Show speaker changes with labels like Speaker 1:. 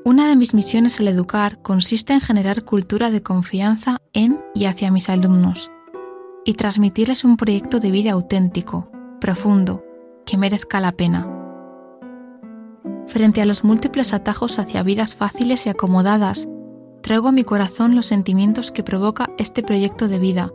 Speaker 1: Una de mis misiones al educar consiste en generar cultura de confianza en y hacia mis alumnos y transmitirles un proyecto de vida auténtico, profundo, que merezca la pena. Frente a los múltiples atajos hacia vidas fáciles y acomodadas, traigo a mi corazón los sentimientos que provoca este proyecto de vida